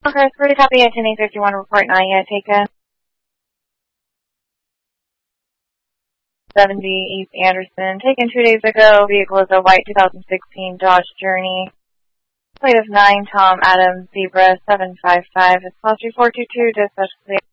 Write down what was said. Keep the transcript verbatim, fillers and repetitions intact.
Chris, pretty copy at ten eight fifty-one, report not yet taken. seventy East Anderson, taken two days ago. Vehicle is a white two thousand sixteen Dodge Journey. Plate of nine, Tom Adams, Zebra seven five five. It's policy four two two, dispatch clear.